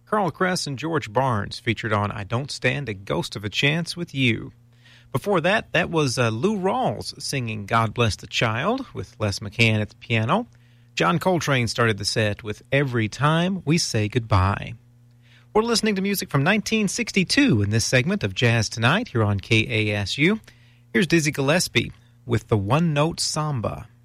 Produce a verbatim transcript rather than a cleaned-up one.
Carl Kress and George Barnes featured on I Don't Stand a Ghost of a Chance with You. Before that, that was uh, Lou Rawls singing God Bless the Child with Les McCann at the piano. John Coltrane started the set with Every Time We Say Goodbye. We're listening to music from nineteen sixty-two in this segment of Jazz Tonight here on K A S U. Here's Dizzy Gillespie with the One Note Samba.